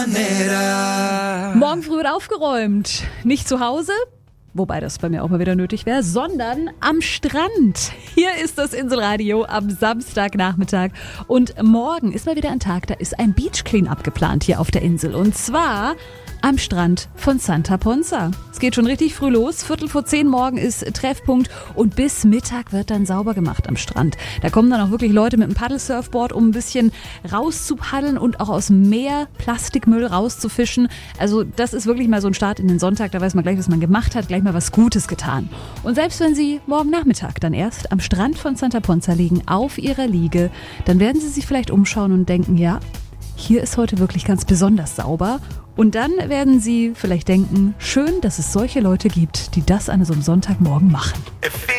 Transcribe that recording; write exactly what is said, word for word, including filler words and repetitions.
Morgen früh wird aufgeräumt. Nicht zu Hause, wobei das bei mir auch mal wieder nötig wäre, sondern am Strand. Hier ist das Inselradio am Samstagnachmittag. Und morgen ist mal wieder ein Tag, da ist ein Beach Clean-up geplant hier auf der Insel. Und zwar am Strand von Santa Ponsa. Es geht schon richtig früh los. Viertel vor zehn morgen ist Treffpunkt und bis Mittag wird dann sauber gemacht am Strand. Da kommen dann auch wirklich Leute mit einem Paddelsurfboard, um ein bisschen rauszupaddeln und auch aus dem Meer Plastikmüll rauszufischen. Also das ist wirklich mal so ein Start in den Sonntag. Da weiß man gleich, was man gemacht hat, gleich mal was Gutes getan. Und selbst wenn Sie morgen Nachmittag dann erst am Strand von Santa Ponsa liegen, auf Ihrer Liege, dann werden Sie sich vielleicht umschauen und denken, ja, hier ist heute wirklich ganz besonders sauber. Und dann werden Sie vielleicht denken, schön, dass es solche Leute gibt, die das an so einem Sonntagmorgen machen.